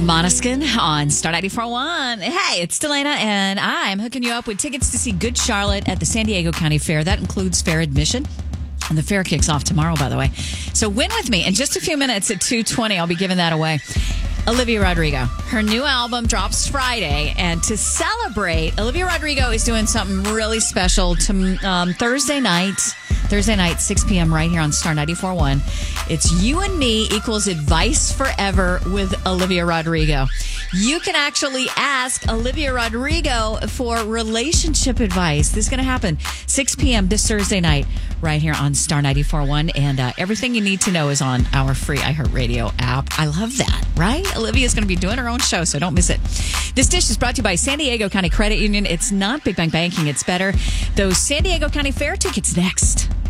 Monoskin on Star 94.1. Hey, it's Delana, and I'm hooking you up with tickets to see Good Charlotte at the San Diego County Fair. That includes fair admission. And the fair kicks off tomorrow, by the way. So win with me. In just a few minutes at 2:20, I'll be giving that away. Olivia Rodrigo. Her new album drops Friday. And to celebrate, Olivia Rodrigo is doing something really special to Thursday night, 6 p.m. right here on Star 94.1. It's You and Me equals Advice Forever with Olivia Rodrigo. You can actually ask Olivia Rodrigo for relationship advice. This is going to happen 6 p.m. this Thursday night right here on Star 94.1. And everything you need to know is on our free iHeartRadio app. I love that, right? Olivia's going to be doing her own show, so don't miss it. This dish is brought to you by San Diego County Credit Union. It's not Big Bang Banking. It's better. Those San Diego County Fair tickets next.